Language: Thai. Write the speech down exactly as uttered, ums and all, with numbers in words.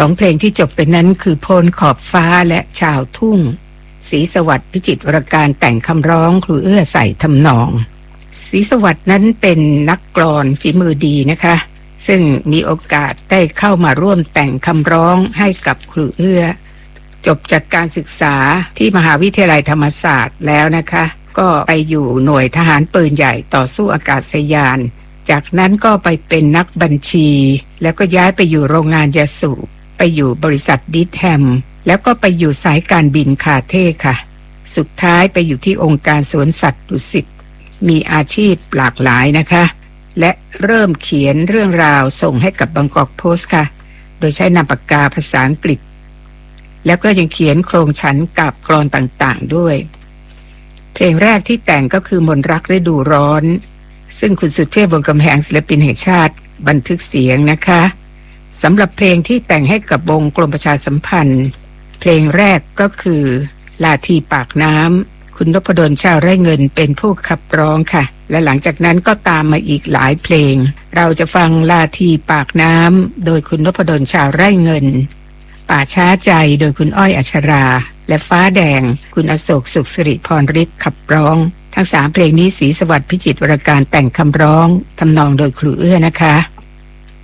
องเพลงที่จบไปนั้นคือโพนขอบฟ้าและชาวทุ่งศรีสวัสดิ์พิจิตรวรการแต่งคำร้องครูเอื้อใส่ทำนองศรีสวัสดิ์นั้นเป็นนักกลอนฝีมือดีนะคะซึ่งมีโอกาสได้เข้ามาร่วมแต่งคำร้องให้กับครูเอื้อจบจากการศึกษาที่มหาวิทยาลัยธรรมศาสตร์แล้วนะคะก็ไปอยู่หน่วยทหารปืนใหญ่ต่อสู้อากาศยานจากนั้นก็ไปเป็นนักบัญชีแล้วก็ย้ายไปอยู่โรงงานยาสูบไปอยู่บริษัทดิทแฮมแล้วก็ไปอยู่สายการบินคาเท่ค่ะสุดท้ายไปอยู่ที่องค์การสวนสัตว์ดุสิตมีอาชีพหลากหลายนะคะและเริ่มเขียนเรื่องราวส่งให้กับบางกอกโพสต์ค่ะโดยใช้นามปากกาภาษาอังกฤษแล้วก็ยังเขียนโครงฉันกับกลอนต่างๆด้วยเพลงแรกที่แต่งก็คือมนต์รักฤดูร้อนซึ่งคุณสุเทพวงศ์กำแหงศิลปินแห่งชาติบันทึกเสียงนะคะสำหรับเพลงที่แต่งให้กับวงกรมประชาสัมพันธ์เพลงแรกก็คือลาทีปากน้ำคุณนพดลชาวไร่เงินเป็นผู้ขับร้องค่ะและหลังจากนั้นก็ตามมาอีกหลายเพลงเราจะฟังลาทีปากน้ำโดยคุณนพดลชาวไร่เงินป่าช้าใจโดยคุณอ้อยอัชราและฟ้าแดงคุณอโศกสุขสิริพรฤทธิ์ขับร้องทั้งสามเพลงนี้ศรีสวัสดิ์พิจิตรวรการแต่งคำร้องทำนองโดยครูเอื้อนะคะ